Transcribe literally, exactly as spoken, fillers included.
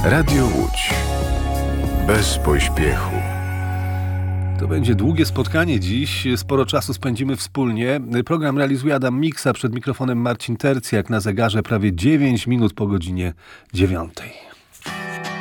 Radio Łódź. Bez pośpiechu. To będzie długie spotkanie dziś. Sporo czasu spędzimy wspólnie. Program realizuje Adam Miksa, przed mikrofonem Marcin Tercjak. Na zegarze prawie dziewięć minut po godzinie dziewiątej.